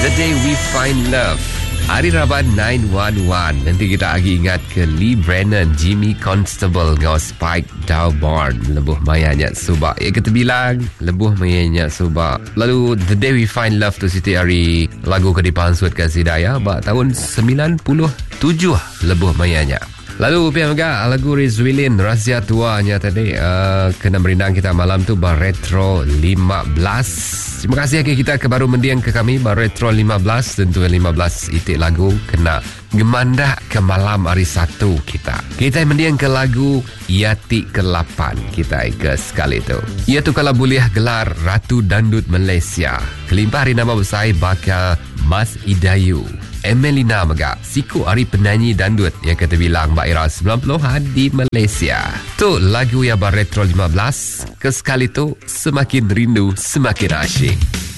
The Day We Find Love. Hari Raban 911. Nanti kita lagi ingat ke Lee Brennan, Jimmy Constable dengan Spike Dawbarn. Lebuh mayanya subak. Ya kita bilang lebuh mayanya subak. Lalu The Day We Find Love tu Siti hari lagu ke dipansut ke Sidaya tahun 97 lebuh mayanya. Lalu pihak megah lagu Rizwilin Rahsia Tuanya tadi kena merindang kita malam tu Retro 15. Terima kasih kita ke baru mendiang ke kami Retro 15. Tentu 15 itik lagu kena gemandah ke malam hari Sabtu kita mendiang ke lagu Yati ke-8 kita ke sekali tu. Ia tu kalau boleh gelar Ratu Dandut Malaysia. Kelimpah hari nama besar bakal Mas Idayu Emelina Megak, siku hari penyanyi dandut yang kata bilang Mbak Ira 90-an di Malaysia. Tu lagu yang Retro 15. Ke sekali tu semakin rindu semakin asyik.